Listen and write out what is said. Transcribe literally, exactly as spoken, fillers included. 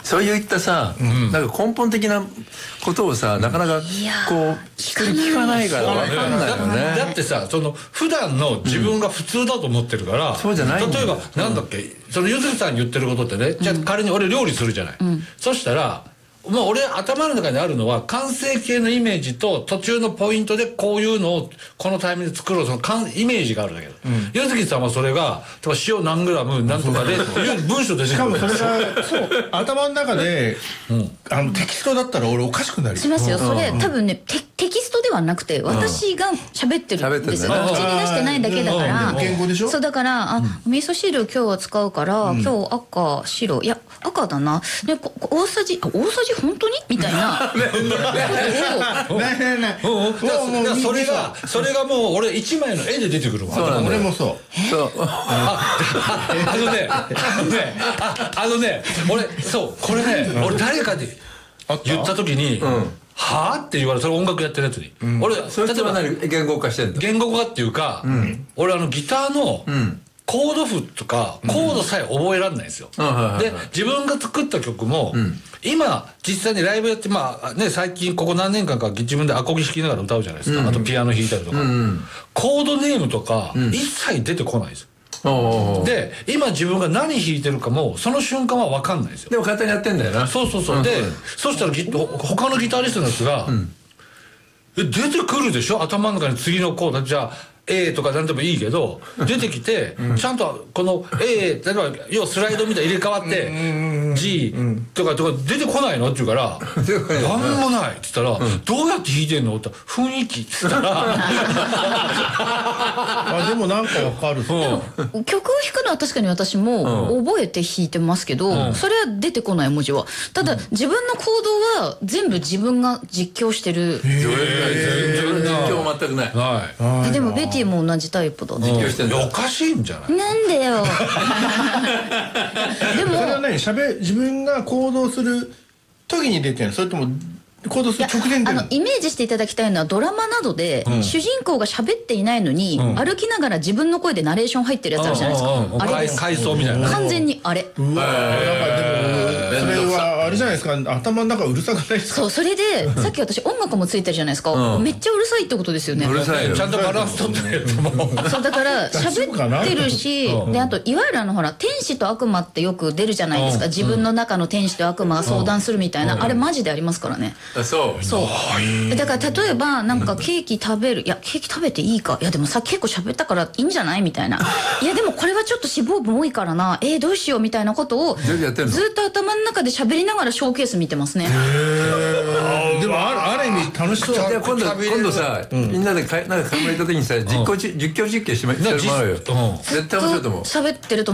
そういったさ、うん、なんか根本的なことをさ、なかなかこう人に聞かないから分かんないよね。 だってさ、その普段の自分が普通だと思ってるから、うん、そうじゃないんだよ。例えばなんだっけ、そのゆずきさんに言ってることってね、じゃあ仮に俺料理するじゃない、うん、そしたらまあ俺頭の中にあるのは完成形のイメージと途中のポイントでこういうのをこのタイミングで作ろう、そのイメージがあるんだけど、柚月さんはそれが例えば塩何グラム何とかでっていう文章で、 しかもそれがそう頭の中で、うん、あのテキストだったら俺おかしくなるしますよ。それ、うん、多分ねテテキストではなくて私が喋ってるんですよ、うん、口に出してないだけだから、 言語でしょ。 そうだからあ、うん、味噌汁今日は使うから、うん、今日赤白いや赤だなで大さじ大さじ本当にみたいなそれがそれがもう俺一枚の絵で出てくるわ。 俺もそうそうあのねあのねああのね俺そうこれね俺誰かで言った時にはあって言われ、それ音楽やってるやつに俺例えば言語化してんの言語化っていうか俺あのギターのコード譜とかコードさえ覚えられないんですよ。で自分が作った曲も、うん、今実際にライブやってまあね最近ここ何年間か自分でアコギ弾きながら歌うじゃないですか、うん、あとピアノ弾いたりとか、うん、コードネームとか、うん、一切出てこないです。で今自分が何弾いてるかもその瞬間は分かんないですよ。 でも簡単にやってんだよな。 そうそうそう、うん、で、うん、そしたらギ他のギタリストのやつが、うん、え出てくるでしょ頭の中に次のコードじゃあA とか何でもいいけど出てきて、うん、ちゃんとこの A 例えば要はスライドみたいに入れ替わって G とかとか出てこないのって言うから何もないって言ったら、うん、どうやって弾いてんのって雰囲気って言ったらあでもなんかわかる、 うん、曲を弾くのは確かに私も覚えて弾いてますけど、うん、それは出てこない文字はただ、うん、自分の行動は全部自分が実況してる。 全然実況全くない、 はい、 でもベティも同じタイプだね。 実況してんだ。おかしいんじゃない。 なんでよでもそれは何しゃべ自分が行動する時に出てるの、それとも行動する直前で。 あのイメージしていただきたいのはドラマなどで、うん、主人公が喋っていないのに、うん、歩きながら自分の声でナレーション入ってるやつあるじゃないですか、うんうん、あれ回想みたいな完全にあれ。 うわーでもそれはあれじゃないですか、頭の中うるさくないですか。 そうそれでさっき私音楽もついてるじゃないですか、うん、めっちゃうるさいってことですよね。 うるさいよ。 ちゃんとバランス取ってると思う。 そうだから喋ってるしであといわゆるあのほら天使と悪魔ってよく出るじゃないですか、うん、自分の中の天使と悪魔が相談するみたいな、うん、あれマジでありますからね。 そうそうだから例えばなんかケーキ食べるいやケーキ食べていいかいやでもさ結構喋ったからいいんじゃないみたいないやでもこれはちょっと脂肪分多いからなえー、どうしようみたいなことをずっと頭の中で喋りながらショーケース見てますね。 でもあるある意味楽しそう。 今度今度さ、うん、みんなでかなんか考えた時にさ実況実況実況してもらうよ。絶対面白いと思う。 喋ってると